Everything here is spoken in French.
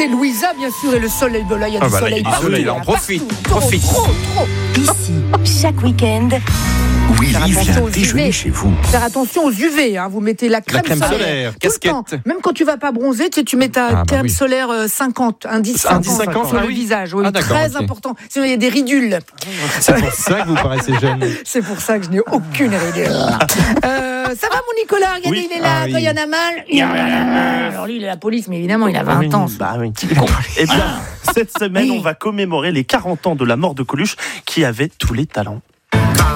côté Louisa, bien sûr, et le soleil. Là, il y a du soleil partout. On profite. Trop. Ici, chaque week-end, Willy vient attention aux déjeuner UV. chez vous. Faire attention aux UV, hein. Vous mettez la crème solaire. Tout le casquette. temps. Même quand tu vas pas bronzer, tu mets ta crème solaire 50, indice 50 sur le visage. Oui, très important. Sinon, il y a des ridules. C'est pour ça que vous paraissez jeune. C'est pour ça que je n'ai aucune ridule. Ça va, mon Nicolas? Regardez, il est là. Quand il y en a mal, Alors lui, il est la police, mais évidemment, il a 20 ans. Bah oui. Eh bien, cette semaine, on va commémorer les 40 ans de la mort de Coluche, qui avait tous les talents.